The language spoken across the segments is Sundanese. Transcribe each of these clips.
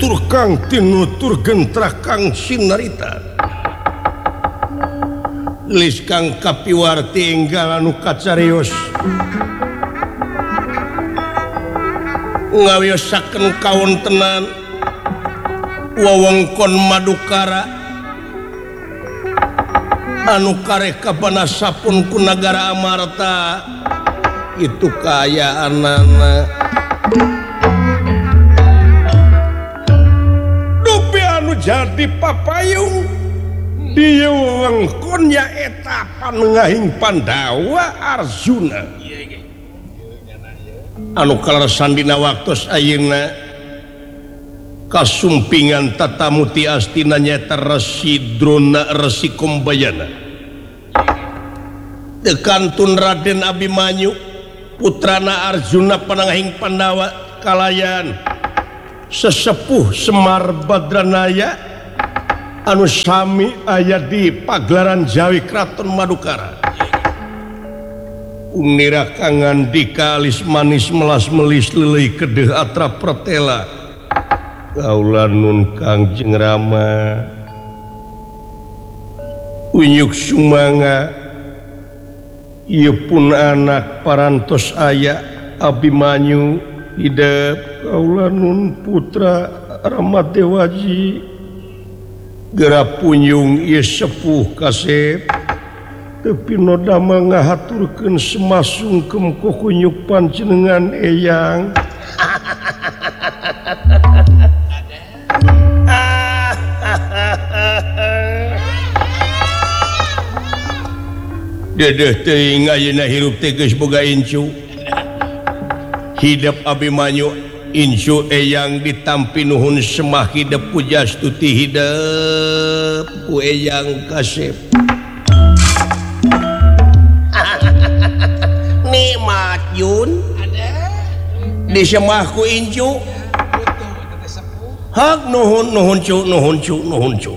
tutur kang tinutur gentrah kang sinarita lis kang kapiwarti enggal anu kacarios ngawiosaken kawontenan wewengkon Madukara anu kareka panasapun ku nagara Amarta itu kayaanana dupi anu jadi papayung di wewengkon nyaeta panengahing Pandawa Arjuna anu kaleresan dina waktos ayeuna kasumpingan tatamuti astina nyaeta Resi Drona Resi Kombayana dekantun Raden Abimanyu putrana Arjuna panengahing Pandawa kalayan sesepuh Semar Badranaya anu sami aya di pagelaran Jawi Kraton Madukara unira kangan dikalis manis melas melis lelei kedeh atra pretela kaula nun Kangjeng Rama unyuk sumanga ieu pun anak parantos aya Abimanyu hidup kaula nun putra Ramadewaji gera punyung ieu sepuh kasep tapi noda ngahaturkeun semasungkem kukunyuk panjenengan eyang dedeh teuing ayeuna hirup teh geus boga incu hidup Abimanyu incu eyang ditampi nuhun semah hidup pujastuti hidup ku eyang kasep nikmat Yun di semahku incu hak nuhun cu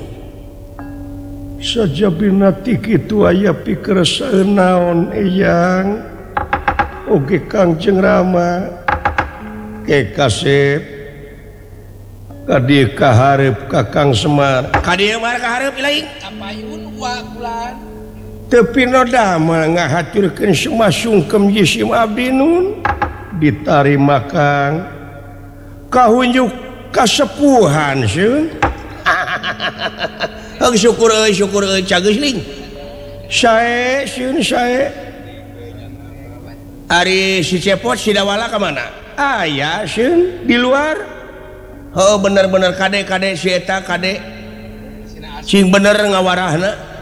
sajabina ti kitu aya pikeresaeun naon eyang oge Kangjeng Rama ke kasep kadieu kaharep Kakang Semar kadieu mar kaharep ilaing kapayun wa bulan tepi noda mah ngahaturkeun sumasungkem jisim abdi nun ditarima Kang kahunjuk kasepuhan sieun syukur cageus ling sae sieun sae ari si Cepot si Dawala ka mana aya sieun di luar heuh bener-bener kade si eta kade sing bener ngawarahna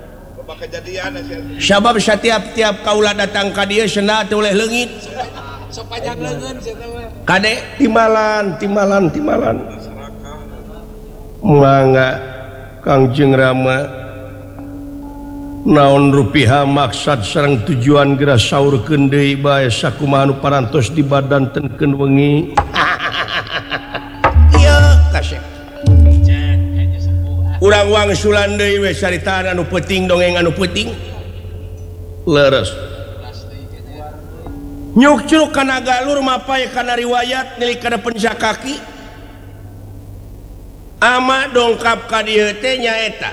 sabab setiap kaula datang ka dieu cenah teu oleh leungit sok panjang leungeun kade timalan mangga Kangjeng Rama naon rupiah maksad sareng tujuan geura saurkeun deui bae sakumaha anu parantos dibadantenkeun wengi ieu kasep urang wangsulan deui we caritaan anu peuting dongeng anu peuting leres nyuk curug kana galur mapai kana riwayat nili kana pencakaki ama dongkap ka dieu teh nyaeta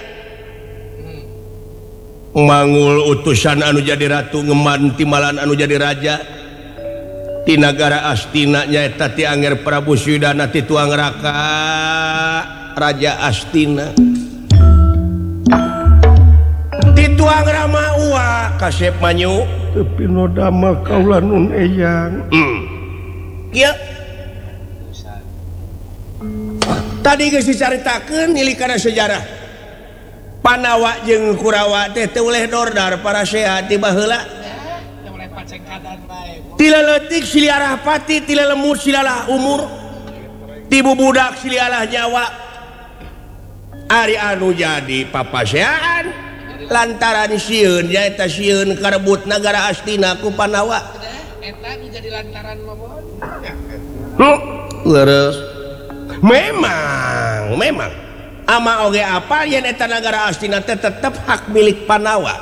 mangul utusan anu jadi ratu ngeman timalan anu jadi raja ti nagara Astina nyaeta ti Anger Prabu Sudana ti tuang raka Raja Astina ti tuang Rama uwa kasep manyu tapi noda mah kaula nun eyang kieu tadi geus dicaritakeun nilikana sejarah Panawa jeung Kurawa teh teu oleh dordar para sehat ti baheula teu oleh pacengkadan bae ti leutik siliarah pati ti lelemut silalah umur ti bubudak silialah nyawa ari anu jadi papaseaan lantaran sieun nyaeta sieun karebut nagara Astina ku Panawa eta nu jadi lantaran momon leres memang ama oge apa yen eta nagara Astina teh tetep hak milik Panawa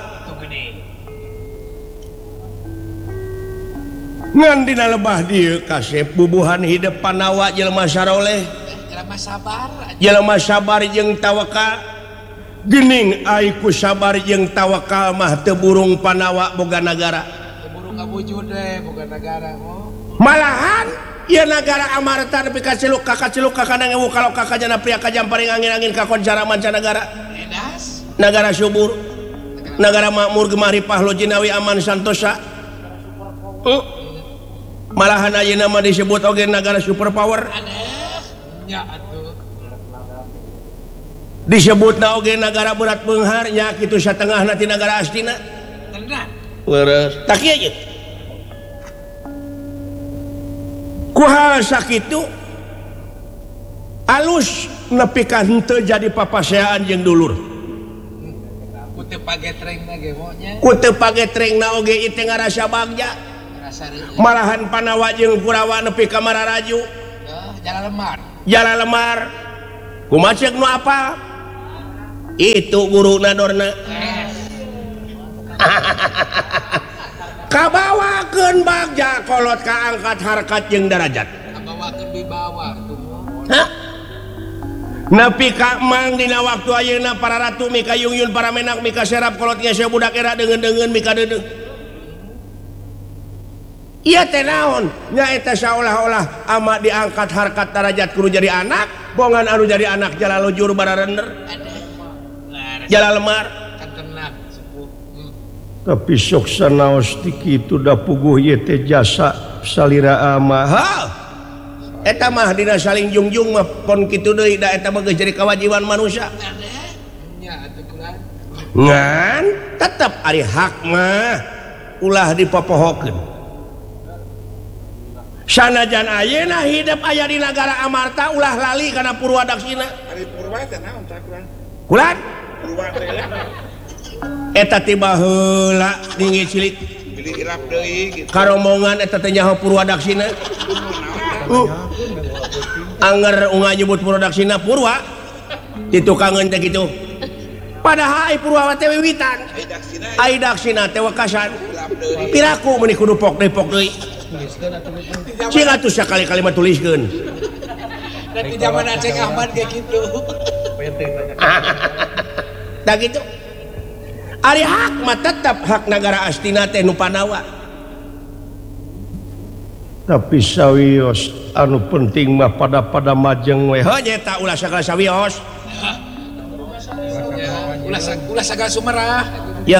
ngan dina lebah dieu kasep bubuhan hidup Panawa jelema saroleh jelema sabar jeung tawakal gening aiku sabar jeung tawakal mah teu burung panawa boga negara malahan ieu negara amarta nepi ka ciluk kakana ngewu kalau kakajana pria kajam paring angin-angin ka koncara mancanagara negara subur negara makmur gemari pahlo jinawi aman santosa malahan ayeuna mah disebut oge negara superpower disebutna oge negara berat beunghar nya kitu satengahna ti negara astina leres tak ieu ye kuhal sakitu alus nepi ka henteu jadi papaseaan jeung dulur ku teu pagetrengna oge ieu teh ngarasa bagja malahan panawa jeung kurawa nepi ka mararaju jalan lemar kumaha ceuk nu apal itu guruna dorna kabawakeun bagja kolot kaangkat harkat jeung darajat kabawakeun wibawa nepi ka mang dina waktu ayeuna para ratu mika yungyun para menak mika serap kolot nya budak era deungeun-deungeun mika deudeuh ieu teh naon nyaeta saolah-olah ama diangkat harkat darajat kudu jadi anak bongan anu jadi anak jala lujur bararender jala lemar tapi sok sanaos ti kitu da puguh ieu teh jasa salira amah eta mah dina saling jungjung mah pon kitu deui da eta mah geus jadi kewajiban manusia ngan tetep ari hak mah ulah dipopohokeun sanajan ayeuna hidup aya di negara amarta ulah lali kana purwadaksina ari purwa teh naon kulan purwa teh eta tiba heula tinggi cilik bili irap deui gitu karombongan eta teh nyaho purwadaksina anger unga nyebut purwadaksina purwa ditukangeun teh kitu padahal ai purwa teh wiwitan ai daksina teh wakasan piraku meuni kudu pok deui cing atuh sakali-kali mah tuliskeun dan di zaman Aceh Ahmad kayak gitu tak gitu ari hak mah tetap hak negara astina teh nu panawa tapi sawios anu penting mah pada majeng we heuh eta ulah sagala sawios ulah sagala sumerah